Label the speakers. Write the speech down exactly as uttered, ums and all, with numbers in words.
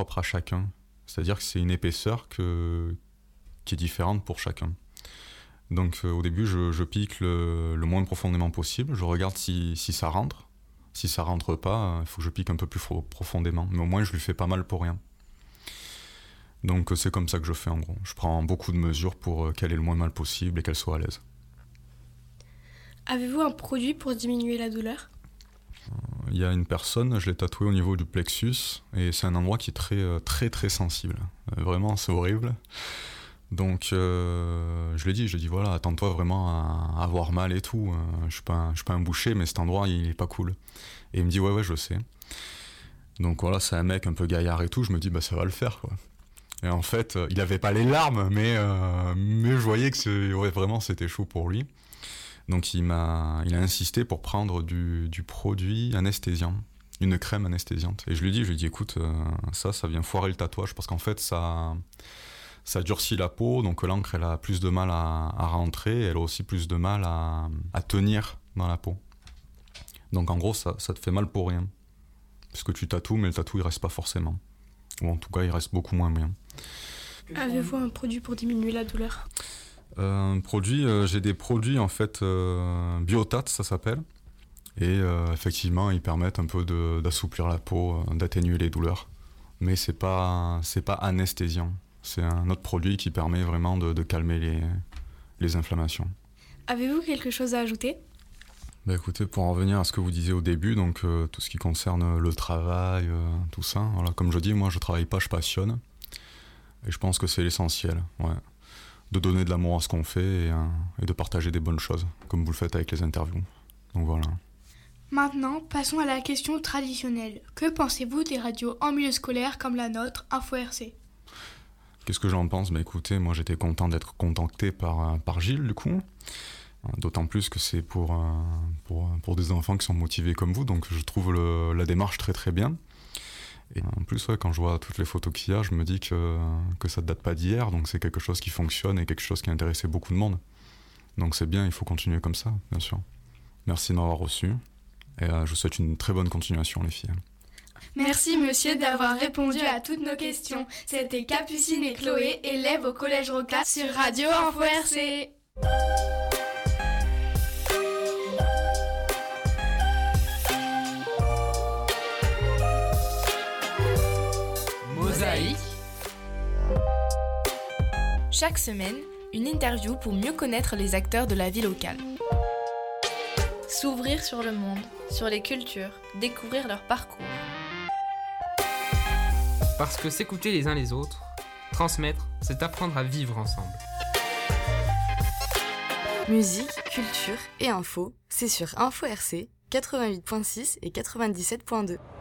Speaker 1: propre à chacun. C'est-à-dire que c'est une épaisseur que, qui est différente pour chacun. Donc euh, au début, je, je pique le, le moins profondément possible. Je regarde si, si ça rentre. Si ça rentre pas, il faut que je pique un peu plus fro- profondément. Mais au moins, je lui fais pas mal pour rien. Donc euh, c'est comme ça que je fais en gros. Je prends beaucoup de mesures pour euh, qu'elle ait le moins mal possible et qu'elle soit à l'aise.
Speaker 2: Avez-vous un produit pour diminuer la douleur ?
Speaker 1: Il y a une personne, je l'ai tatoué au niveau du plexus, et c'est un endroit qui est très très très sensible. Euh, vraiment, c'est horrible. Donc euh, je lui ai dit, je lui ai dit voilà, attends-toi vraiment à avoir mal et tout. Euh, je suis pas, un, je suis pas un boucher, mais cet endroit il est pas cool. Et il me dit ouais ouais je sais. Donc voilà, c'est un mec un peu gaillard et tout. Je me dis bah ça va le faire quoi. Et en fait, euh, il avait pas les larmes, mais euh, mais je voyais que c'est, ouais, vraiment c'était chaud pour lui. Donc il m'a, il a insisté pour prendre du, du produit anesthésiant, une crème anesthésiante. Et je lui ai dit, je lui ai dit, écoute, euh, ça, ça vient foirer le tatouage parce qu'en fait, ça, ça durcit la peau, donc l'encre, elle a plus de mal à, à rentrer, elle a aussi plus de mal à, à tenir dans la peau. Donc en gros, ça, ça te fait mal pour rien. Parce que tu tatoues, mais le tatou, il reste pas forcément. Ou en tout cas, il reste beaucoup moins bien.
Speaker 2: Avez-vous un produit pour diminuer la douleur ?
Speaker 1: Euh, produit, euh, j'ai des produits en fait euh, Biotat, ça s'appelle, et euh, effectivement ils permettent un peu de, d'assouplir la peau, euh, d'atténuer les douleurs, mais c'est pas c'est pas anesthésiant, c'est un autre produit qui permet vraiment de, de calmer les, les inflammations.
Speaker 2: Avez-vous quelque chose à ajouter ?
Speaker 1: Bah écoutez, pour en revenir à ce que vous disiez au début, donc euh, tout ce qui concerne le travail, euh, tout ça, voilà, comme je dis, moi je travaille pas, je passionne, et je pense que c'est l'essentiel, ouais. De donner de l'amour à ce qu'on fait et, euh, et de partager des bonnes choses, comme vous le faites avec les interviews. Donc voilà.
Speaker 3: Maintenant, passons à la question traditionnelle. Que pensez-vous des radios en milieu scolaire comme la nôtre, Info R C ?
Speaker 1: Qu'est-ce que j'en pense ? Bah écoutez, moi j'étais content d'être contacté par, par Gilles, du coup. D'autant plus que c'est pour, euh, pour, pour des enfants qui sont motivés comme vous, donc je trouve le, la démarche très très bien. Et en plus, ouais, quand je vois toutes les photos qu'il y a, je me dis que, que ça ne date pas d'hier, donc c'est quelque chose qui fonctionne et quelque chose qui a intéressé beaucoup de monde. Donc c'est bien, il faut continuer comme ça, bien sûr. Merci de m'avoir reçu, et euh, je vous souhaite une très bonne continuation, les filles.
Speaker 3: Merci monsieur d'avoir répondu à toutes nos questions. C'était Capucine et Chloé, élèves au Collège Roca sur Radio Info R C.
Speaker 4: Mosaïque. Chaque semaine, une interview pour mieux connaître les acteurs de la vie locale. S'ouvrir sur le monde, sur les cultures, découvrir leur parcours.
Speaker 5: Parce que s'écouter les uns les autres, transmettre, c'est apprendre à vivre ensemble.
Speaker 6: Musique, culture et info, c'est sur Info R C quatre-vingt-huit virgule six et quatre-vingt-dix-sept virgule deux.